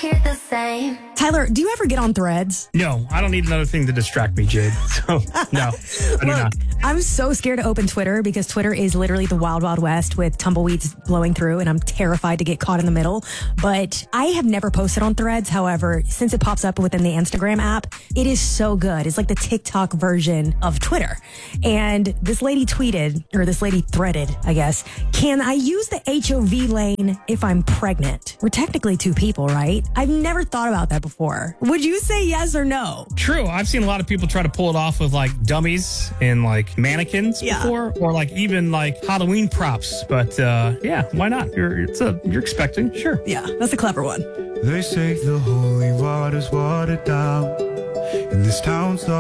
hear the same. Tyler, do you ever get on Threads? No, I don't need another thing to distract me, Jade. So, no, I do not. I'm so scared to open Twitter because Twitter is literally the wild, wild west with tumbleweeds blowing through, and I'm terrified to get caught in the middle. But I have never posted on Threads. However, since it pops up within the Instagram app, it is so good. It's like the TikTok version of Twitter. And this lady threaded, I guess, can I use the HOV lane if I'm pregnant? We're technically two people, right? I've never thought about that before. Would you say yes or no? True. I've seen a lot of people try to pull it off with like dummies and like mannequins before, or like even like Halloween props. But yeah, why not? You're expecting, sure. Yeah, that's a clever one. They say the holy water's watered down, and this town's